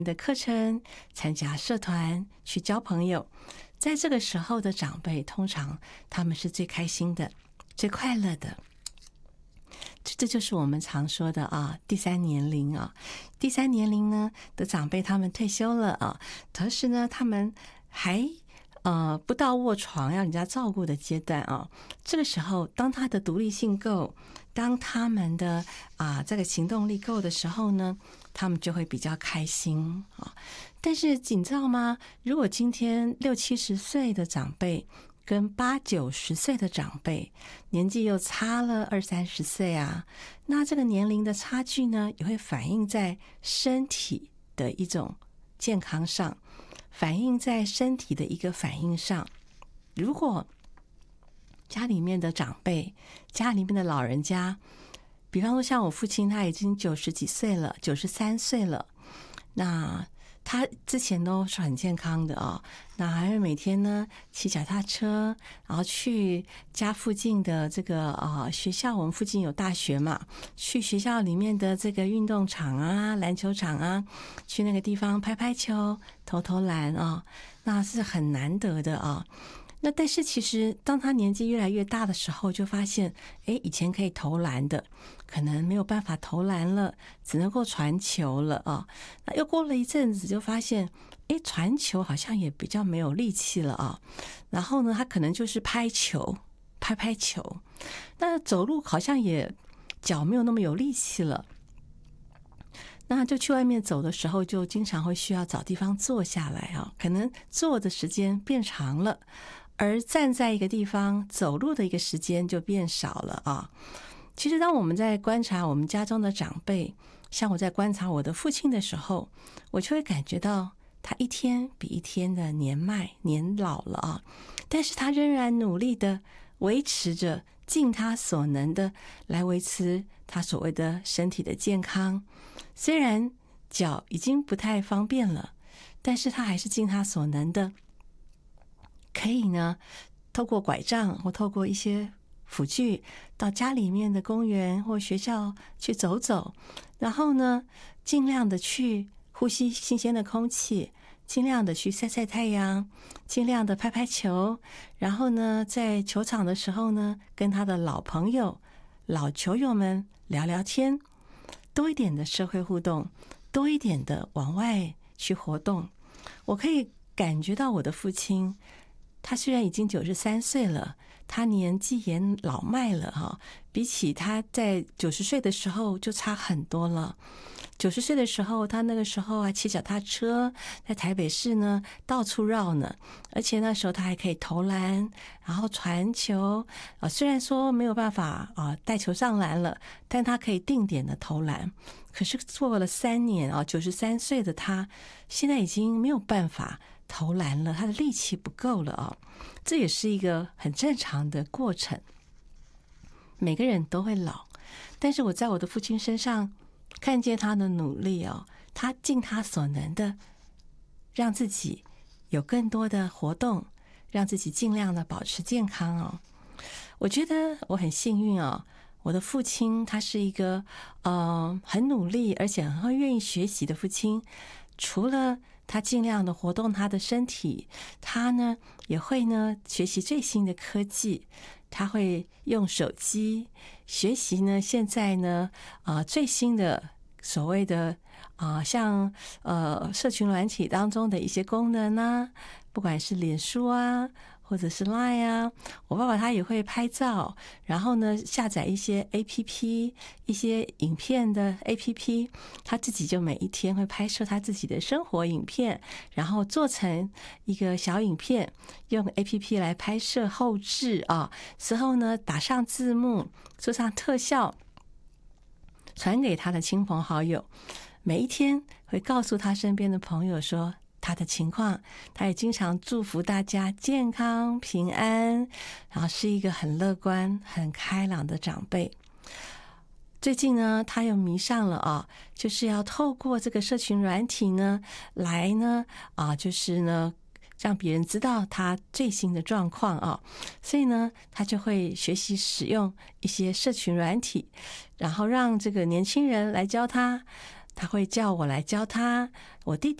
的课程、参加社团、去交朋友。在这个时候的长辈，通常他们是最开心的、最快乐的。这就是我们常说的第三年龄第三年龄呢的长辈，他们退休了同时呢，他们还不到卧床要人家照顾的阶段这个时候，当他的独立性够，当他们的这个行动力够的时候呢，他们就会比较开心但是你知道吗？如果今天60、70岁的长辈跟80、90岁的长辈年纪又差了20、30岁那这个年龄的差距呢，也会反映在身体的一种健康上，反映在身体的一个反应上。如果家里面的长辈，家里面的老人家，比方说像我父亲，他已经90几岁了，93岁了，那他之前都是很健康的那还会每天呢骑脚踏车，然后去家附近的这个学校，我们附近有大学嘛，去学校里面的这个运动场篮球场去那个地方拍拍球、投投篮那是很难得的那但是其实当他年纪越来越大的时候，就发现以前可以投篮的可能没有办法投篮了，只能够传球了那又过了一阵子就发现传球好像也比较没有力气了然后呢他可能就是拍球，拍拍球，那走路好像也脚没有那么有力气了，那就去外面走的时候就经常会需要找地方坐下来可能坐的时间变长了，而站在一个地方走路的一个时间就变少了其实当我们在观察我们家中的长辈，像我在观察我的父亲的时候，我就会感觉到他一天比一天的年老了但是他仍然努力的维持着，尽他所能的来维持他所谓的身体的健康。虽然脚已经不太方便了，但是他还是尽他所能的，可以呢透过拐杖或透过一些辅具到家里面的公园或学校去走走，然后呢尽量的去呼吸新鲜的空气，尽量的去晒晒太阳，尽量的拍拍球，然后呢在球场的时候呢跟他的老朋友、老球友们聊聊天，多一点的社会互动，多一点的往外去活动。我可以感觉到我的父亲，他虽然已经93岁了，他年纪也老迈了比起他在90岁的时候就差很多了。90岁的时候，他那个时候骑脚踏车在台北市呢到处绕呢，而且那时候他还可以投篮，然后传球虽然说没有办法带球上篮了，但他可以定点的投篮。可是做了3年93岁的他现在已经没有办法投篮了，他的力气不够了这也是一个很正常的过程。每个人都会老，但是我在我的父亲身上看见他的努力他尽他所能的让自己有更多的活动，让自己尽量的保持健康我觉得我很幸运我的父亲他是一个很努力而且很愿意学习的父亲。除了他尽量的活动他的身体，他呢也会呢学习最新的科技，他会用手机学习呢现在呢最新的所谓的像社群软体当中的一些功能不管是脸书或者是 Line 我爸爸他也会拍照，然后呢下载一些 APP， 一些影片的 APP， 他自己就每一天会拍摄他自己的生活影片，然后做成一个小影片，用 APP 来拍摄后置之后呢打上字幕，做上特效，传给他的亲朋好友，每一天会告诉他身边的朋友说他的情况，他也经常祝福大家健康平安，然后是一个很乐观很开朗的长辈。最近呢他又迷上了就是要透过这个社群软体呢来呢就是呢让别人知道他最新的状况所以呢他就会学习使用一些社群软体，然后让这个年轻人来教他他会叫我来教他。我弟弟